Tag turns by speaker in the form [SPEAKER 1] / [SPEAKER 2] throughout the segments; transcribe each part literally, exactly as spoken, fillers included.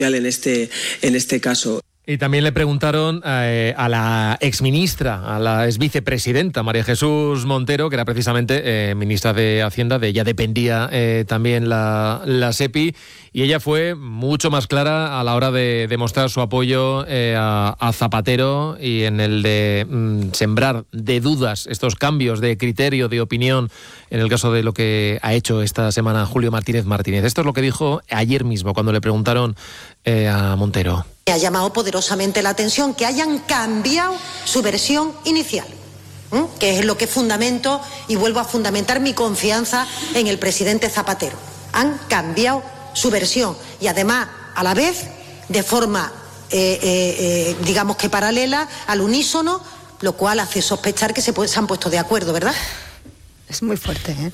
[SPEAKER 1] en este, en este caso.
[SPEAKER 2] Y también le preguntaron eh, a la exministra, a la exvicepresidenta María Jesús Montero, que era precisamente eh, ministra de Hacienda, de ella dependía eh, también la, la SEPI, y ella fue mucho más clara a la hora de demostrar su apoyo eh, a, a Zapatero y en el de mm, sembrar de dudas estos cambios de criterio, de opinión, en el caso de lo que ha hecho esta semana Julio Martínez Martínez. Esto es lo que dijo ayer mismo cuando le preguntaron eh, a Montero.
[SPEAKER 3] Me ha llamado poderosamente la atención que hayan cambiado su versión inicial, ¿eh? que es lo que fundamento y vuelvo a fundamentar mi confianza en el presidente Zapatero. Han cambiado su versión y además a la vez de forma eh, eh, eh, digamos que paralela, al unísono, lo cual hace sospechar que se, se han puesto de acuerdo, ¿verdad?
[SPEAKER 4] Es muy fuerte, ¿eh?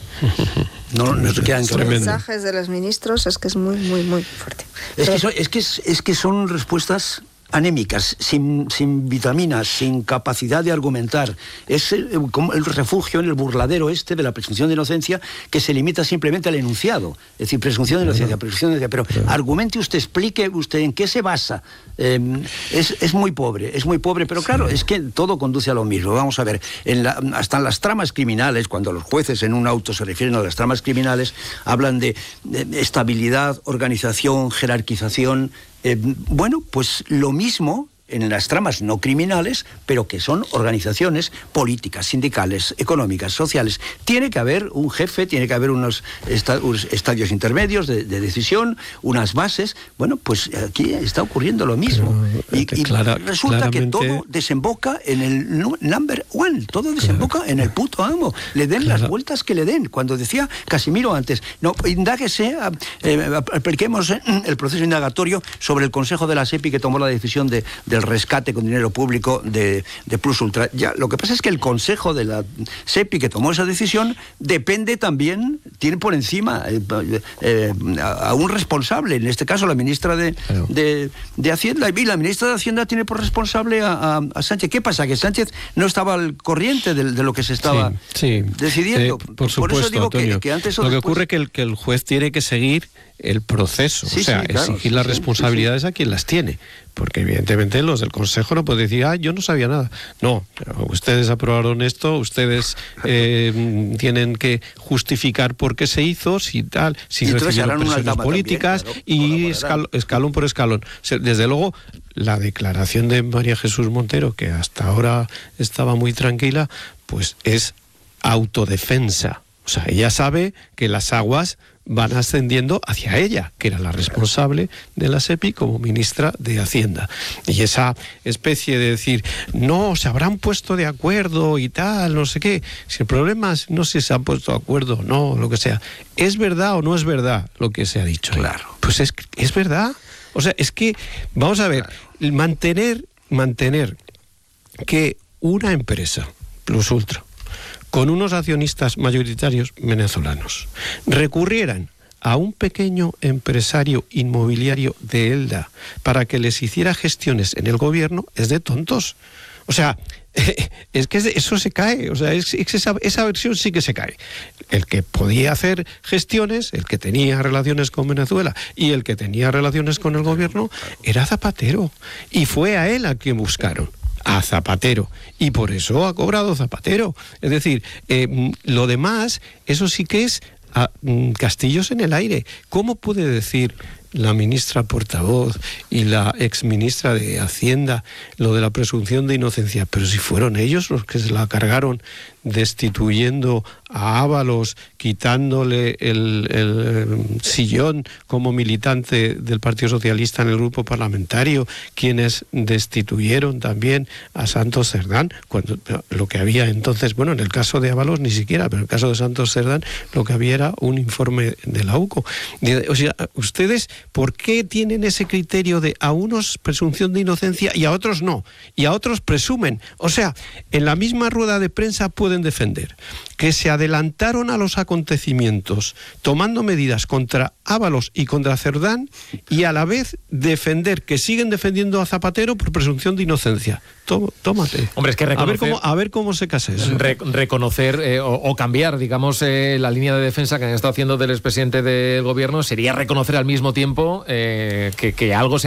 [SPEAKER 5] No, no se quedan
[SPEAKER 4] Los mensajes de los ministros es que es muy, muy, muy fuerte.
[SPEAKER 5] Es que son, es que, es, es que son respuestas anémicas, sin, sin vitaminas, sin capacidad de argumentar. Es el, como el refugio en el burladero este de la presunción de inocencia que se limita simplemente al enunciado. Es decir, presunción de inocencia, presunción de inocencia. Pero argumente usted, explique usted en qué se basa. Eh, es, es muy pobre, es muy pobre, pero claro, es que todo conduce a lo mismo. Vamos a ver, en la, hasta en las tramas criminales, cuando los jueces en un auto se refieren a las tramas criminales, hablan de, de estabilidad, organización, jerarquización. Eh, bueno, pues lo mismo en las tramas no criminales, pero que son organizaciones políticas, sindicales, económicas, sociales. Tiene que haber un jefe, tiene que haber unos, esta, unos estadios intermedios de, de decisión, unas bases. Bueno, pues aquí está ocurriendo lo mismo. Pero, y y clara, resulta claramente... que todo desemboca en el number one, todo desemboca claro. en el puto amo. Le den claro. las vueltas que le den. Cuando decía Casimiro antes, no, indáguese, eh, apliquemos el proceso indagatorio sobre el Consejo de la SEPI que tomó la decisión de, de el rescate con dinero público de, de Plus Ultra. Ya, lo que pasa es que el Consejo de la SEPI que tomó esa decisión depende también, tiene por encima eh, eh, a, a un responsable, en este caso la ministra de, claro. de, de Hacienda, y la ministra de Hacienda tiene por responsable a, a, a Sánchez. ¿Qué pasa? Que Sánchez no estaba al corriente de, de lo que se estaba
[SPEAKER 6] sí, sí.
[SPEAKER 5] decidiendo.
[SPEAKER 6] Eh, por supuesto,
[SPEAKER 5] por eso digo
[SPEAKER 6] Antonio,
[SPEAKER 5] que, que antes o
[SPEAKER 6] lo que
[SPEAKER 5] después...
[SPEAKER 6] ocurre es que el, que el juez tiene que seguir el proceso,
[SPEAKER 5] sí,
[SPEAKER 6] o sea,
[SPEAKER 5] sí, claro,
[SPEAKER 6] exigir
[SPEAKER 5] sí,
[SPEAKER 6] las
[SPEAKER 5] sí,
[SPEAKER 6] responsabilidades
[SPEAKER 5] sí, sí.
[SPEAKER 6] a quien las tiene, porque evidentemente los del Consejo no pueden decir, ah, yo no sabía nada. No, ustedes aprobaron esto, ustedes eh, tienen que justificar por qué se hizo, si tal, si
[SPEAKER 5] y
[SPEAKER 6] recibieron presiones políticas
[SPEAKER 5] también, claro,
[SPEAKER 6] y escal, escalón por escalón. Desde luego, la declaración de María Jesús Montero, que hasta ahora estaba muy tranquila, pues es autodefensa. O sea, ella sabe que las aguas van ascendiendo hacia ella, que era la responsable de la SEPI como ministra de Hacienda. Y esa especie de decir, no, se habrán puesto de acuerdo y tal, no sé qué. Si el problema es no si se han puesto de acuerdo o no, lo que sea. ¿Es verdad o no es verdad lo que se ha dicho?
[SPEAKER 5] Claro.
[SPEAKER 6] Pues es, es verdad. O sea, es que, vamos a ver, mantener, mantener que una empresa, Plus Ultra, con unos accionistas mayoritarios venezolanos, recurrieran a un pequeño empresario inmobiliario de Elda para que les hiciera gestiones en el gobierno, es de tontos. O sea, es que eso se cae, o sea, es, es esa, esa versión sí que se cae. El que podía hacer gestiones, el que tenía relaciones con Venezuela y el que tenía relaciones con el gobierno, era Zapatero. Y fue a él a quien buscaron. A Zapatero, y por eso ha cobrado Zapatero. Es decir, eh, lo demás, eso sí que es a, mm, castillos en el aire. ¿Cómo puede decir la ministra portavoz y la exministra de Hacienda lo de la presunción de inocencia? Pero si fueron ellos los que se la cargaron destituyendo a Ábalos, quitándole el, el sillón como militante del Partido Socialista en el grupo parlamentario, quienes destituyeron también a Santos Cerdán, cuando lo que había entonces, bueno, en el caso de Ábalos ni siquiera, pero en el caso de Santos Cerdán lo que había era un informe de la U C O. O sea, ustedes, ¿por qué tienen ese criterio de a unos presunción de inocencia y a otros no? Y a otros presumen. O sea, en la misma rueda de prensa pueden pueden defender que se adelantaron a los acontecimientos tomando medidas contra Ábalos y contra Cerdán y a la vez defender que siguen defendiendo a Zapatero por presunción de inocencia. Tó, tómate.
[SPEAKER 2] Hombre, es que reconocer,
[SPEAKER 6] a, ver cómo, a ver cómo se casa eso.
[SPEAKER 2] Re, reconocer eh, o, o cambiar, digamos, eh, la línea de defensa que han estado haciendo del expresidente del gobierno sería reconocer al mismo tiempo eh, que, que algo se